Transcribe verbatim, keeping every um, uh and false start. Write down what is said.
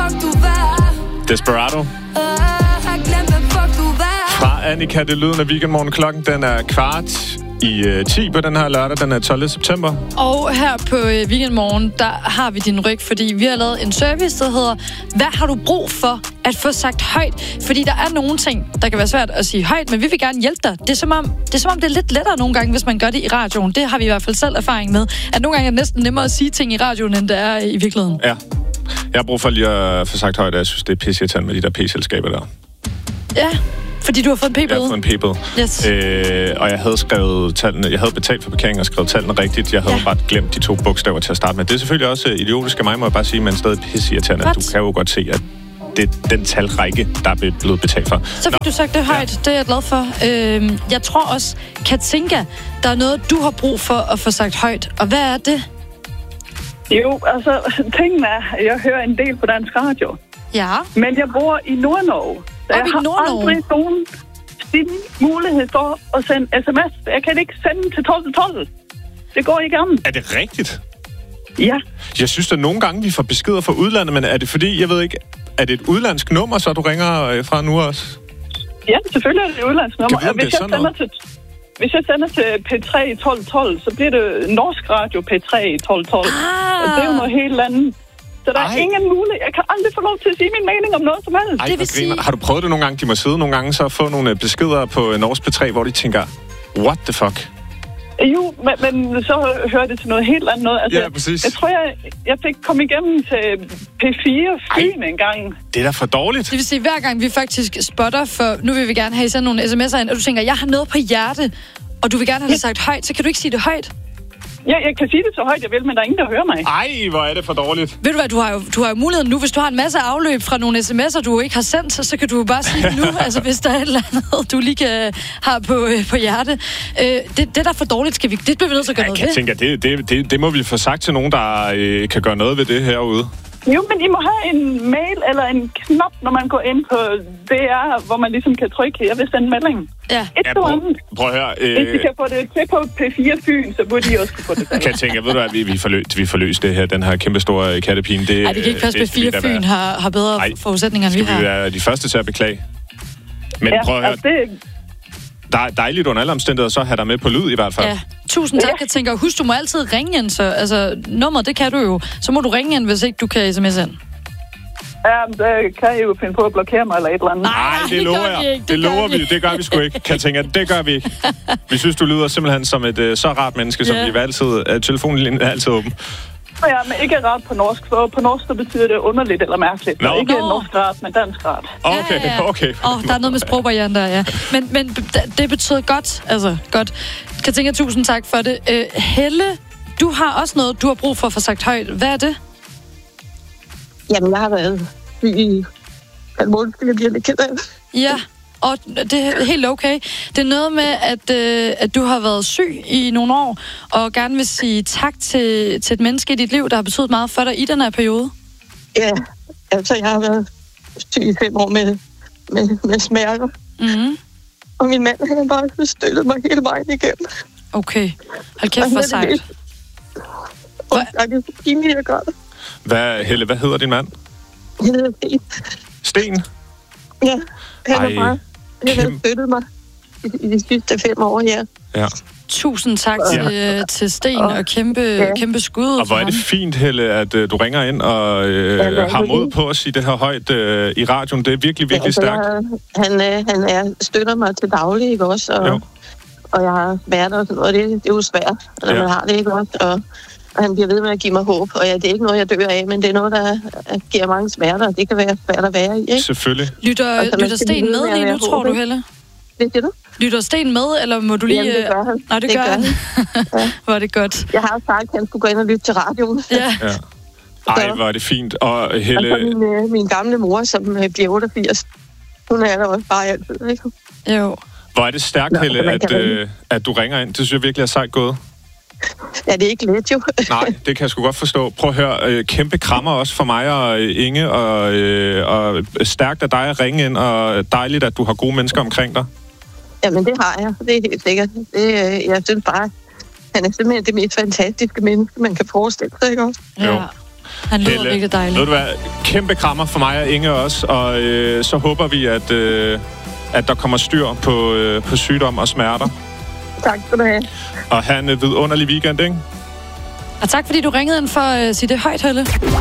fuck du var. Desperado. Uh, har glemt, hvad fuck du var. Fra Annika, det lyden af weekendmorgen. Klokken, den er kvart i uh, ti på den her lørdag. Den er tolvte september. Og her på uh, Weekendmorgen, der har vi din ryg, fordi vi har lavet en service, der hedder, hvad har du brug for at få sagt højt? Fordi der er nogle ting, der kan være svært at sige højt, men vi vil gerne hjælpe dig. Det er som om, det er, som om, det er lidt lettere nogle gange, hvis man gør det i radioen. Det har vi i hvert fald selv erfaring med. At nogle gange er det næsten nemmere at sige ting i radioen, end det er i virkeligheden. Ja. Jeg har brug for lige at få sagt højt, at jeg synes, det er pisseirriterende med de der p-selskaber der. Ja. Fordi du har fået en p-bøde? Jeg har fået en p-bøde. Yes. Øh, og jeg havde skrevet tallene, jeg havde betalt for parkeringen og skrevet tallene rigtigt. Jeg havde ja. bare glemt de to bogstaver til at starte med. Det er selvfølgelig også idiotisk af mig, må jeg bare sige, men stadig pisseirriterende. Du kan jo godt se, at det er den talrække, der er blevet betalt for. Så fik du sagt det højt, ja. Det er jeg glad for. Øh, jeg tror også, Katinka, der er noget, du har brug for at få sagt højt. Og hvad er det? Jo, altså, tingene er, jeg hører en del på dansk radio. Ja. Men jeg bor i Nord-Norge. Så jeg har aldrig nogen mulighed for at sende sms. Jeg kan ikke sende til tolv tolv. Det går ikke om. Er det rigtigt? Ja. Jeg synes, at nogle gange, vi får beskeder fra udlandet, men er det fordi, jeg ved ikke, er det et udlandsk nummer, så du ringer fra nu også? Ja, selvfølgelig er det et udlandsk nummer. Kan vi, hvis, jeg sender til, hvis jeg sender til P tre i tolv tolv, så bliver det norsk radio P tre i tolv tolv. Ah. Og det er jo noget helt andet. Så der Ej. er ingen mulighed. Jeg kan aldrig få lov til at sige min mening om noget som helst. Ej, det vil sige... Har du prøvet det nogle gange? De må sidde nogle gange så få nogle beskeder på norsk P tre, hvor de tænker, what the fuck? Jo, men, men så hører det til noget helt andet noget. Altså, ja, præcis. Jeg tror, jeg, jeg fik komme igennem til P fire Fyn en gang. Det er da for dårligt. Det vil sige, hver gang vi faktisk spotter, for nu vil vi gerne have sendt nogle sms'er ind, og du tænker, jeg har noget på hjerte, og du vil gerne have det sagt højt, så kan du ikke sige det højt? Ja, jeg kan sige det så højt, jeg vil, men der er ingen, der hører mig. Ej, hvor er det for dårligt. Ved du hvad, du har jo, du har jo muligheden nu, hvis du har en masse afløb fra nogle sms'er, du ikke har sendt, så, så kan du jo bare sige det nu, altså hvis der er et eller andet, du lige kan, har på, øh, på hjerte. Øh, det, det der er for dårligt, skal vi, det bliver vi nødt til at gøre ja, noget jeg ved. tænker, det, det, det, det må vi få sagt til nogen, der øh, kan gøre noget ved det herude. Jo, men I må have en mail eller en knap, når man går ind på D R, hvor man ligesom kan trykke, jeg vil sende melding. Ja. Et ja, prøv, prøv at høre. Øh... Hvis I kan få det til på P fire Fyn, så burde I også kunne få det til. Kan jeg tænke, ved du hvad, vi, vi, forløs, vi forløs det her, den her kæmpe store kattepine. Det, Ej, det kan ikke passe, P fire Fyn har, har bedre Ej, forudsætninger, end vi har. Skal vi være de første til at beklage? Men ja, prøv at høre. Altså det... Der er dejligt under alle omstændigheder, så have dig med på lyd i hvert fald. Ja. Tusind tak, jeg tænker. Husk, du må altid ringe ind, så altså, nummeret, det kan du jo. Så må du ringe ind, hvis ikke du kan sms'e ind. Ja, det kan I jo finde på at blokere mig eller et eller andet. Nej, det, det lover jeg. Det, det lover vi. Det gør vi sgu ikke. Katinka, det gør vi ikke. Vi synes, du lyder simpelthen som et uh, så rart menneske, som yeah. vi vil altid... Uh, telefonlinjen er altid åben. Ja, men ikke rart på norsk. For på norsk, så betyder det underligt eller mærkeligt. No. Ikke norsk rart, men dansk rart. Okay, ja, ja. okay. Åh, oh, der er noget med sprogbarrieren der, ja. Men, men det betyder godt, altså godt. Katinka, tusind tak for det. Uh, Helle, du har også noget, du har brug for at få sagt højt. Hvad er det? Jamen, jeg har været i en måned, jeg bliver lidt ked af. Ja, og det er helt okay. Det er noget med, at, øh, at du har været syg i nogle år, og gerne vil sige tak til, til et menneske i dit liv, der har betydet meget for dig i den her periode. Ja, altså jeg har været syg i fem år med, med, med smerter. Mm-hmm. Og min mand, han har bare støttet mig hele vejen igennem. Okay, hold kæft for sejt. Og det er så pinligt at gøre det. Hvad, Helle, hvad hedder din mand? Han hedder Sten. Sten? Ja, han har bare han har støttet mig i, i de sidste fem år, ja. Ja. Tusind tak til, ja. til Sten, og, og kæmpe, ja. kæmpe skud. Og hvor er det fint, Helle, at uh, du ringer ind og uh, ja, har mod på at sige det her højt uh, i radioen. Det er virkelig, virkelig ja, stærkt. Jeg, han, øh, han er, støtter mig til daglig, ikke også? Og, og jeg har været og sådan noget, det, det er jo svært, når ja. man har det, ikke også? Og, og han bliver ved med at give mig håb, og ja, det er ikke noget, jeg dør af, men det er noget, der giver mange smerter, og det kan være svært at være i, ikke? Selvfølgelig. Lytter, lytter Sten med lige nu, tror du, Helle? Det siger du? Lytter Sten med, eller må du lige... Jamen, det gør han. Nej, det, det gør han. han. Ja. Hvor er det godt. Jeg har sagt, at han skulle gå ind og lytte til radioen. Ja. ja. Ej, hvor er det fint. Og Helle... Og så min, øh, min gamle mor, som øh, bliver otteogfirs, hun er der også bare altid, ikke? Jo. Hvor er det stærkt, Helle, at, øh, at du ringer ind. Det synes jeg virkelig er sejt gået. Ja, det er ikke let, jo. Nej, det kan jeg sgu godt forstå. Prøv at høre, øh, kæmpe krammer også for mig og Inge, og, øh, og stærkt af dig at ringe ind, og dejligt, at du har gode mennesker omkring dig. Jamen, det har jeg. Det er helt sikkert. Det, øh, jeg synes bare, han er simpelthen det mest fantastiske menneske, man kan forestille sig, ikke også? Ja. Han lyder virkelig dejligt. Ved du hvad, kæmpe krammer for mig og Inge også, og øh, så håber vi, at, øh, at der kommer styr på, øh, på sygdom og smerter. Tak skal du have. Og have en vidunderlig weekend, ikke? Og tak, fordi du ringede ind for at uh, sige det højt, Helle.